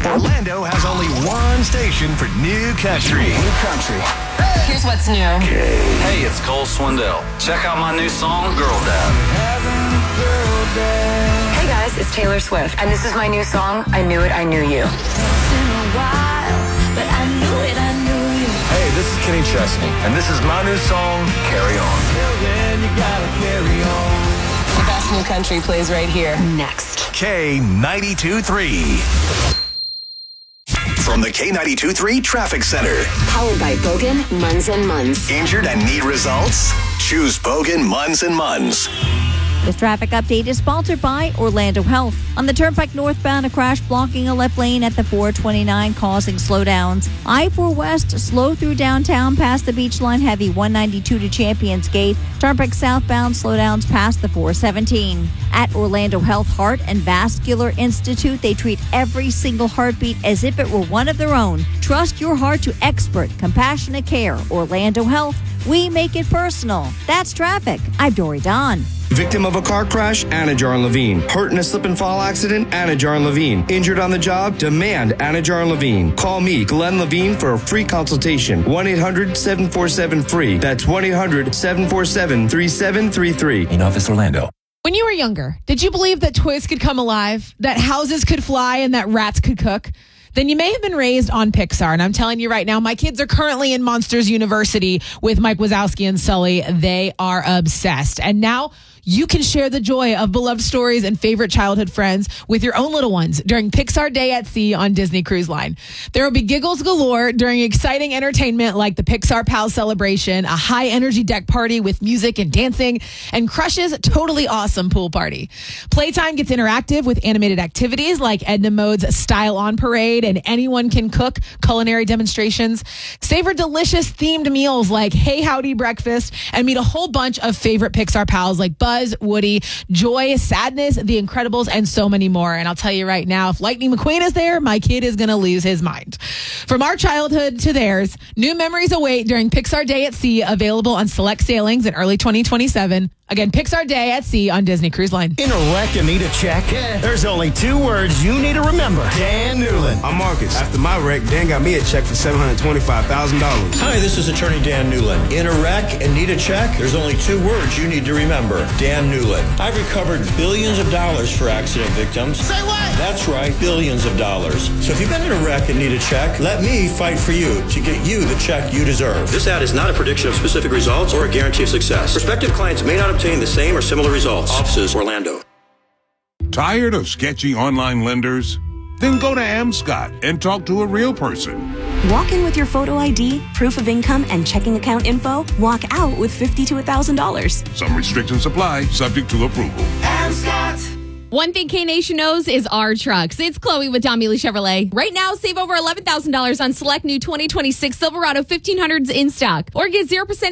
Orlando has only one station for new country. Here's what's new. Hey, it's Cole Swindell. Check out my new song, Girl Dad. Hey guys, it's Taylor Swift, and this is my new song, I Knew It, I Knew You. Hey, this is Kenny Chesney, and this is my new song, Carry On. The best new country plays right here. Next. K92.3. From the K92.3 Traffic Center. Powered by Bogan, Munz & Munz. Injured and need results? Choose Bogan, Munz & Munz. This traffic update is sponsored by Orlando Health. On the Turnpike northbound, a crash blocking a left lane at the 429, causing slowdowns. I-4 West, slow through downtown past the Beach Line heavy 192 to Champions Gate. Turnpike southbound, slowdowns past the 417. At Orlando Health Heart and Vascular Institute, they treat every single heartbeat as if it were one of their own. Trust your heart to expert, compassionate care. Orlando Health, we make it personal. That's traffic. I'm Dory Don. Victim of a car crash? Anajar and Levine. Hurt in a slip and fall accident? Anajar and Levine. Injured on the job? Demand Anajar and Levine. Call me, Glenn Levine, for a free consultation. 1-800-747-FREE. That's 1-800-747-3733. In Office Orlando. When you were younger, did you believe that toys could come alive, that houses could fly, and that rats could cook? Then you may have been raised on Pixar. And I'm telling you right now, my kids are currently in Monsters University with Mike Wazowski and Sully. They are obsessed. And now you can share the joy of beloved stories and favorite childhood friends with your own little ones during Pixar Day at Sea on Disney Cruise Line. There will be giggles galore during exciting entertainment like the Pixar Pals celebration, a high-energy deck party with music and dancing, and Crush's totally awesome pool party. Playtime gets interactive with animated activities like Edna Mode's Style on Parade and Anyone Can Cook culinary demonstrations. Savor delicious themed meals like Hey Howdy Breakfast, and meet a whole bunch of favorite Pixar pals like Buzz, Woody, Joy, Sadness, The Incredibles, and so many more. And I'll tell you right now, if Lightning McQueen is there, my kid is going to lose his mind. From our childhood to theirs, new memories await during Pixar Day at Sea, available on select sailings in early 2027. Again, Pixar Day at Sea on Disney Cruise Line. In a wreck and need a check? There's only two words you need to remember. Dan Newland. I'm Marcus. After my wreck, Dan got me a check for $725,000. Hi, this is attorney Dan Newland. In a wreck and need a check? There's only two words you need to remember. Dan Newland. I've recovered billions of dollars for accident victims. Say what? That's right, billions of dollars. So if you've been in a wreck and need a check, let me fight for you to get you the check you deserve. This ad is not a prediction of specific results or a guarantee of success. Prospective clients may not obtain the same or similar results. Offices, Orlando. Tired of sketchy online lenders? Then go to Amscot and talk to a real person. Walk in with your photo ID, proof of income, and checking account info. Walk out with $50 to $1,000. Some restrictions apply, subject to approval. Amscot. One thing K-Nation knows is our trucks. It's Chloe with Don Mealy Chevrolet. Right now, save over $11,000 on select new 2026 Silverado 1500s in stock. Or get 0%